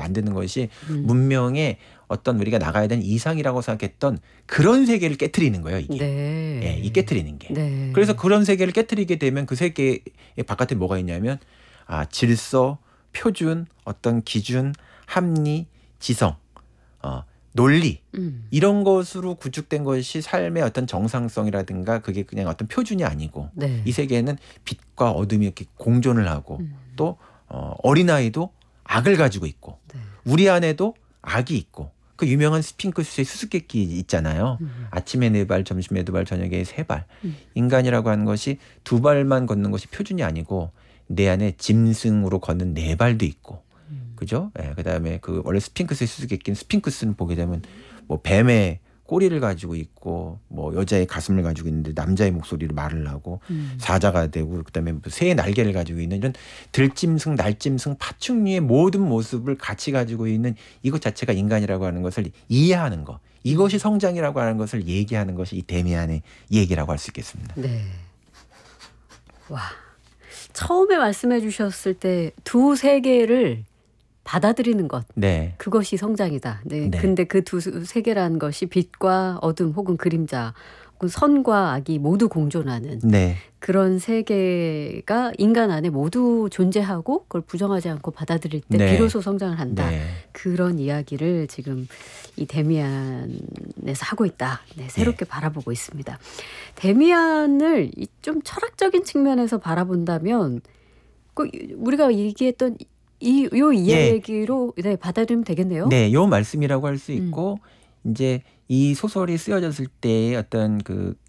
만드는 것이 문명의 어떤 우리가 나가야 되는 이상이라고 생각했던 그런 세계를 깨트리는 거예요. 이게. 네. 예, 이 깨트리는 게. 네. 그래서 그런 세계를 깨트리게 되면 그 세계의 바깥에 뭐가 있냐면 질서, 표준, 어떤 기준, 합리, 지성, 논리 이런 것으로 구축된 것이 삶의 어떤 정상성이라든가 그게 그냥 어떤 표준이 아니고 네. 이 세계에는 빛과 어둠이 이렇게 공존을 하고 또 어린아이도 악을 가지고 있고 네. 우리 안에도 악이 있고 그 유명한 스핑크스의 수수께끼 있잖아요. 아침에 4발, 점심에 2발, 저녁에 3발. 인간이라고 하는 것이 2발만 걷는 것이 표준이 아니고 내 안에 짐승으로 걷는 4발도 있고 그죠? 예, 그다음에 그 원래 스핑크스의 수수께끼는 스핑크스는 보게 되면 뭐 뱀의 꼬리를 가지고 있고 뭐 여자의 가슴을 가지고 있는데 남자의 목소리로 말을 하고 사자가 되고 그다음에 뭐 새의 날개를 가지고 있는 이런 들짐승, 날짐승, 파충류의 모든 모습을 같이 가지고 있는 이것 자체가 인간이라고 하는 것을 이해하는 것. 이것이 성장이라고 하는 것을 얘기하는 것이 이 데미안의 얘기라고 할 수 있겠습니다. 네. 와. 처음에 말씀해 주셨을 때 두 세계를 받아들이는 것. 네. 그것이 성장이다. 네. 네. 근데 그 두 세계라는 것이 빛과 어둠 혹은 그림자 혹은 선과 악이 모두 공존하는 네. 그런 세계가 인간 안에 모두 존재하고 그걸 부정하지 않고 받아들일 때 네. 비로소 성장을 한다. 네. 그런 이야기를 지금 이 데미안에서 하고 있다. 네, 새롭게 바라보고 있습니다. 데미안을 좀 철학적인 측면에서 바라본다면 그 우리가 얘기했던 요 이야기로 네, 받아들이면 되겠네요. 네, 요 말씀이라고 할 수 있고 이제 이 소설이 쓰여졌을 때의 어떤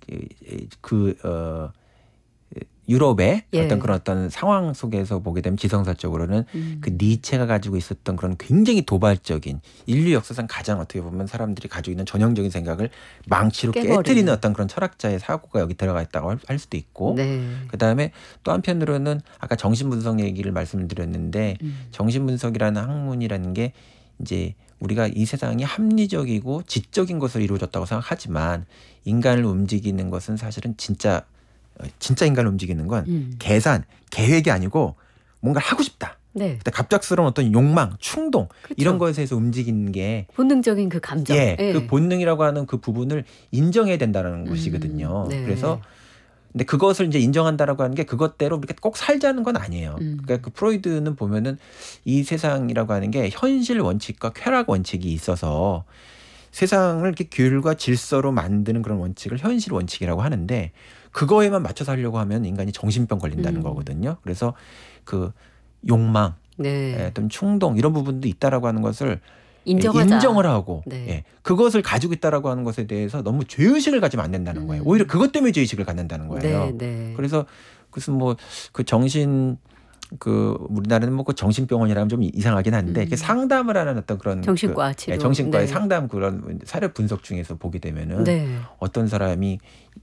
유럽의 예. 어떤 그런 어떤 상황 속에서 보게 되면 지성사적으로는 그 니체가 가지고 있었던 그런 굉장히 도발적인 인류 역사상 가장 어떻게 보면 사람들이 가지고 있는 전형적인 생각을 망치로 깨버리는. 깨트리는 어떤 그런 철학자의 사고가 여기 들어가 있다고 할 수도 있고 네. 그다음에 또 한편으로는 아까 정신분석 얘기를 말씀드렸는데 정신분석이라는 학문이라는 게 이제 우리가 이 세상이 합리적이고 지적인 것으로 이루어졌다고 생각하지만 인간을 움직이는 것은 사실은 진짜 인간을 움직이는 건 계산, 계획이 아니고 뭔가 하고 싶다. 네. 갑작스러운 어떤 욕망, 충동 그쵸. 이런 것에서 움직이는 게 본능적인 그 감정. 예, 예. 그 본능이라고 하는 그 부분을 인정해야 된다는 것이거든요. 네. 그래서 근데 그것을 이제 인정한다라고 하는 게 그것대로 이렇게 꼭 살자는 건 아니에요. 그러니까 그 프로이드는 보면은 이 세상이라고 하는 게 현실 원칙과 쾌락 원칙이 있어서 세상을 이렇게 규율과 질서로 만드는 그런 원칙을 현실 원칙이라고 하는데 그거에만 맞춰서 하려고 하면 인간이 정신병 걸린다는 거거든요. 그래서 그 욕망, 네. 어떤 충동 이런 부분도 있다라고 하는 것을 인정하자. 인정을 하고 네. 예, 그것을 가지고 있다라고 하는 것에 대해서 너무 죄의식을 가지면 안 된다는 거예요. 오히려 그것 때문에 죄의식을 갖는다는 거예요. 네, 네. 그래서 무슨 뭐 그 정신 우리나라는 뭐 그 정신병원이라면 좀 이상하긴 한데 이렇게 상담을 하는 어떤 그런 정신과 치료. 정신과의 네. 상담 그런 사례 분석 중에서 보게 되면은 네. 어떤 사람이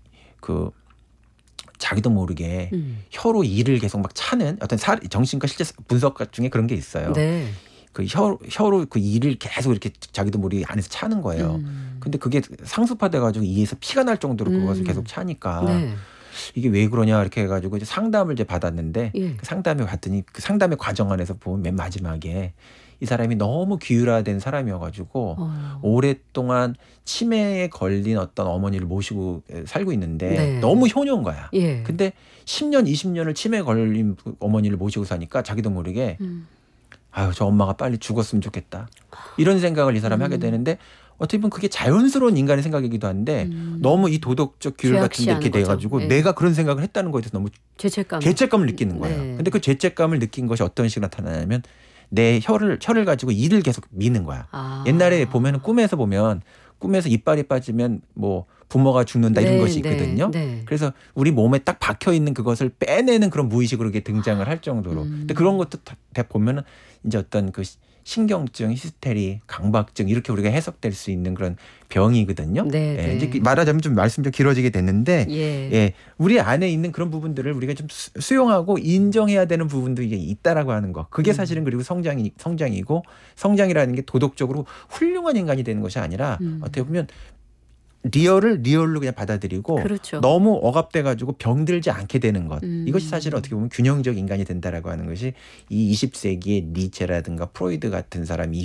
자기도 모르게 혀로 이를 계속 막 차는 어떤 정신과 실제 분석 중에 그런 게 있어요. 네. 그 혀로 그 이를 계속 이렇게 자기도 모르게 안에서 차는 거예요. 근데 그게 상습화돼 가지고 이에서 피가 날 정도로 그것을 계속 차니까 네. 이게 왜 그러냐 이렇게 해가지고 이제 상담을 이제 받았는데 예. 그 상담을 받더니 그 상담의 과정 안에서 보면 맨 마지막에 이 사람이 너무 기울화된 사람이어가지고 오랫동안 치매에 걸린 어떤 어머니를 모시고 살고 있는데 네. 너무 효녀인 거야. 예. 근데 10년, 20년을 치매에 걸린 어머니를 모시고 사니까 자기도 모르게 아유 저 엄마가 빨리 죽었으면 좋겠다. 이런 생각을 이 사람이 하게 되는데 어떻게 보면 그게 자연스러운 인간의 생각이기도 한데 너무 이 도덕적 규율 같은 게 이렇게 돼가지고 네. 내가 그런 생각을 했다는 거에 대해서 너무 죄책감을 느끼는 거예요. 네. 근데 그 죄책감을 느낀 것이 어떤 식으로 나타나냐면 내 혀를 가지고 이를 계속 미는 거야. 옛날에 보면은 꿈에서 이빨이 빠지면 뭐 부모가 죽는다 이런 네, 것이 있거든요. 네. 그래서 우리 몸에 딱 박혀 있는 그것을 빼내는 그런 무의식으로 이렇게 등장을 할 정도로. 근데 그런 것도 다 보면은 이제 어떤 그 신경증, 히스테리, 강박증 이렇게 우리가 해석될 수 있는 그런 병이거든요. 네, 예, 네. 이제 말하자면 좀 말씀 좀 길어지게 됐는데 예. 예, 우리 안에 있는 그런 부분들을 우리가 좀 수용하고 인정해야 되는 부분도 이게 있다라고 하는 거. 그게 사실은 그리고 성장이고 성장이라는 게 도덕적으로 훌륭한 인간이 되는 것이 아니라 어떻게 보면 리얼을 리얼로 그냥 받아들이고 그렇죠. 너무 억압돼 가지고 병들지 않게 되는 것. 이것이 사실 어떻게 보면 균형적 인간이 된다라고 하는 것이 이 20세기의 니체라든가 프로이드 같은 사람이